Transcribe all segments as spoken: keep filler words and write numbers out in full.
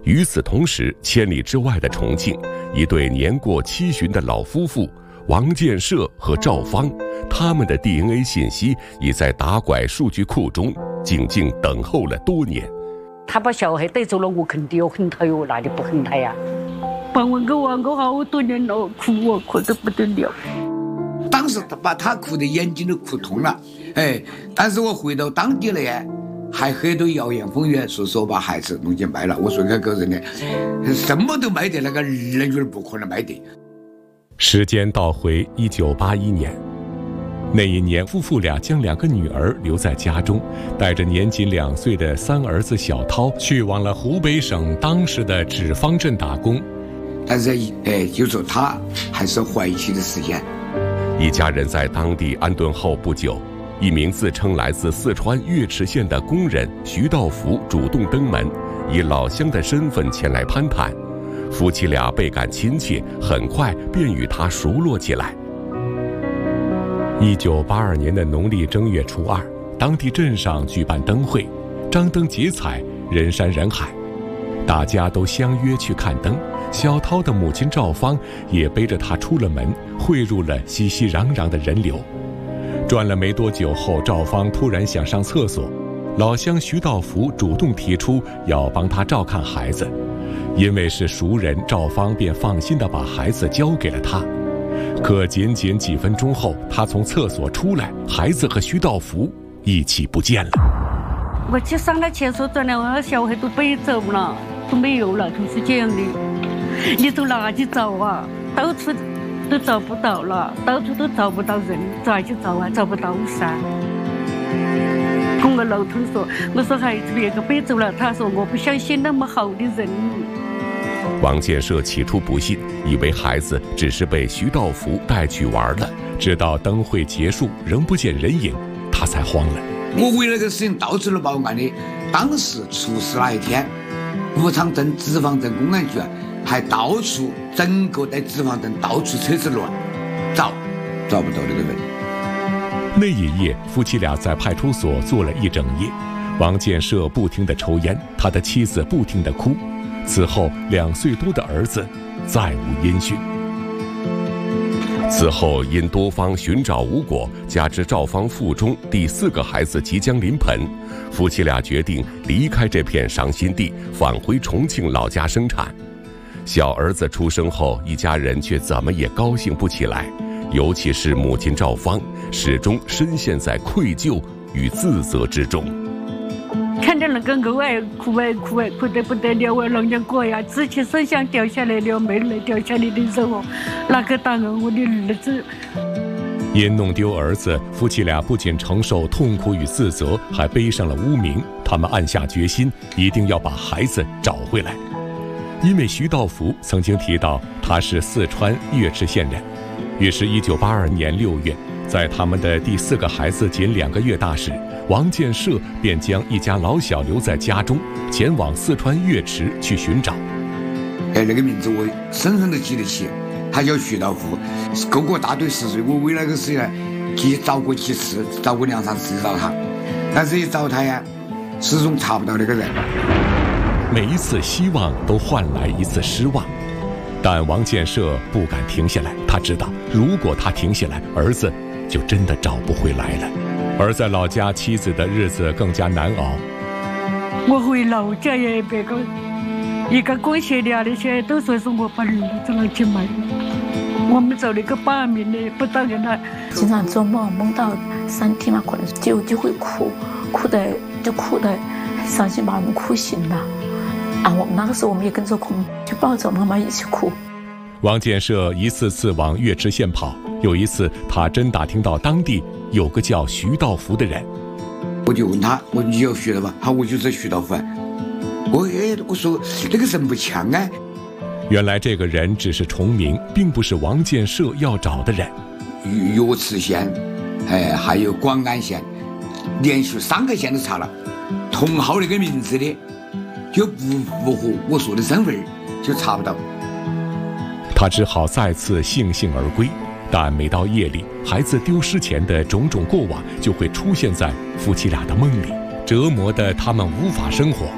与此同时，千里之外的重庆，一对年过七旬的老夫妇王建设和赵芳，他们的 D N A 信息已在打拐数据库中静静等候了多年。 他把小孩带走了，我肯定要恨他哟，哪里不恨他呀？把我给我我好多年了，哭我哭得不得了。 当时他把他哭得眼睛都哭痛了，哎，但是我回到当地来，还很多谣言风语，说说把孩子弄去卖了。我说那个人呢，什么都卖得，那个儿女儿不可能卖得。 时间倒回一九八一年，那一年，夫妇俩将两个女儿留在家中，带着年仅两岁的三儿子小涛，去往了湖北省当时的纸坊镇打工。 但是，哎，就说他还是怀疑的时间。 一家人在当地安顿后不久，一名自称来自四川岳池县的工人徐道福主动登门，以老乡的身份前来攀谈。夫妻俩倍感亲切，很快便与他熟络起来。一九八二年的农历正月初二，当地镇上举办灯会，张灯结彩，人山人海，大家都相约去看灯。小涛的母亲赵芳也背着他出了门，汇入了熙熙攘攘的人流。转了没多久后，赵芳突然想上厕所，老乡徐道福主动提出要帮他照看孩子。因为是熟人，赵芳便放心地把孩子交给了他。可仅仅几分钟后，他从厕所出来，孩子和徐道福一起不见了。 我去上了厕所，转来我小孩都背走了，都没有了，就是这样的。你走哪去找啊？到处都找不到了，到处都找不到人，咋去找啊？找不到噻。跟我老头说，我说孩子别个背走了，他说我不相信那么好的人。 王建设起初不信，以为孩子只是被徐道福带去玩了，直到灯会结束仍不见人影，他才慌了。 我为了这个事情到处都报案的，当时出事那一天，武昌镇纸坊镇公安局还到处整个在纸坊镇到处车子乱找，找不到那个人。 那一夜，夫妻俩在派出所坐了一整夜。王建设不停地抽烟，他的妻子不停地哭。此后，两岁多的儿子再无音讯。此后，因多方寻找无果，加之赵芳腹中第四个孩子即将临盆，夫妻俩决定离开这片伤心地，返回重庆老家生产。小儿子出生后，一家人却怎么也高兴不起来，尤其是母亲赵芳，始终深陷在愧疚与自责之中。 看着那个狗哎，哭哎哭哎，哭得不得了啊！老娘哥呀，之前身上掉下来了，没来掉下来的时候，那个当我的儿子。 因弄丢儿子，夫妻俩不仅承受痛苦与自责，还背上了污名。他们暗下决心，一定要把孩子找回来。因为徐道福曾经提到他是四川岳池县人，于是一九八二年六月，在他们的第四个孩子仅两个月大时，王建设便将一家老小留在家中，前往四川岳池去寻找。 哎，那个名字我深深地记得起，他叫徐道福，够我大对十岁。我为那个事情去找过几次，找过两三次找他，但是一找他呀，始终查不到那个人。 每一次希望都换来一次失望，但王建设不敢停下来。他知道，如果他停下来，儿子就真的找不回来了。而在老家，妻子的日子更加难熬。 我回老家也别个一个过节的那些都说是我把儿子拿去卖了。我们找了一个把名的，不到人了。 经常做梦，梦到三天嘛，可能就就会哭，哭的就哭的伤心，把我们哭醒了。啊，我们那个时候我们也跟着哭，就抱着妈妈一起哭。 王建设一次次往岳池县跑，有一次他真打听到当地有个叫徐道福的人， 我就问他，我你要徐道吧？好，我就是徐道福。我哎，我说那个人不强啊。 原来这个人只是重名，并不是王建设要找的人。 岳池县，哎，还有广安县，连续三个县都查了，同号那个名字的就不符合我说的身份，就查不到。 他只好再次悻悻而归，但每到夜里，孩子丢失前的种种过往就会出现在夫妻俩的梦里，折磨得他们无法生活。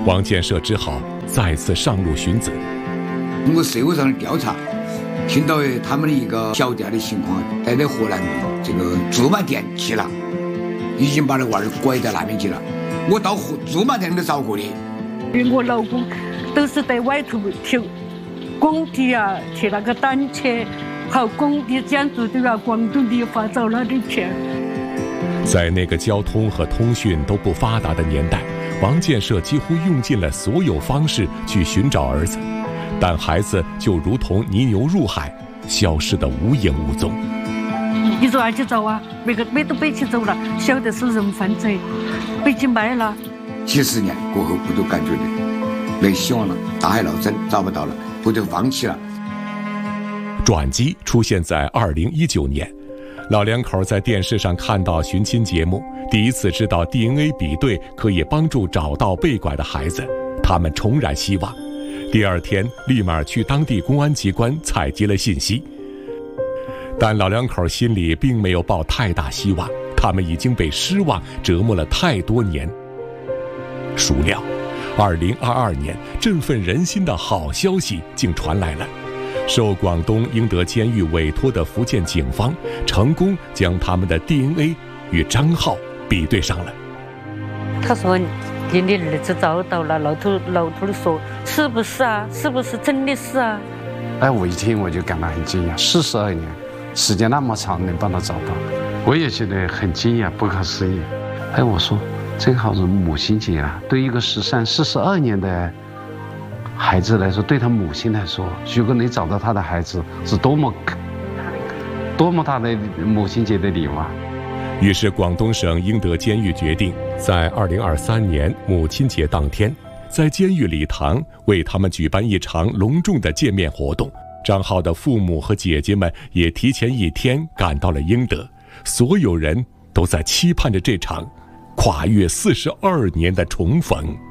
王建设只好再次上路寻子。 通过社会上的调查，听到他们的一个小店的情况，待在河南这个驻马店去了，已经把那娃儿拐到那边去了。我到驻马店里面找过的。 我老公都是在外头去工地啊，去那个单车，好工地建筑都要广东理发找那里去。 在那个交通和通讯都不发达的年代，王建设几乎用尽了所有方式去寻找儿子，但孩子就如同泥牛入海，消失得无影无踪。 你说哪去找啊？每个每都背起走了，晓得是人犯罪，背起卖了。 几十年过后，我都感觉的没希望了，大海捞针，找不到了，我就放弃了。 转机出现在二零一九年，老两口在电视上看到寻亲节目，第一次知道 D N A 比对可以帮助找到被拐的孩子，他们重燃希望。第二天立马去当地公安机关采集了信息，但老两口心里并没有抱太大希望，他们已经被失望折磨了太多年。孰料二零二二年振奋人心的好消息竟传来了，受广东英德监狱委托的福建警方成功将他们的 D N A 与张浩比对上了。 他说你的儿子找到了，老头老头说是不是啊？是不是真的是啊？ 哎，我一听我就感到很惊讶，四十二年，时间那么长能帮他找到，我也觉得很惊讶，不可思议。哎，我说正好是母亲节啊，对一个失散四十二年的孩子来说，对他母亲来说，如果你找到他的孩子，是多么多么大的母亲节的礼物啊！ 于是广东省英德监狱决定在二零二三年母亲节当天，在监狱礼堂为他们举办一场隆重的见面活动。张浩的父母和姐姐们也提前一天赶到了英德，所有人都在期盼着这场跨越四十二年的重逢。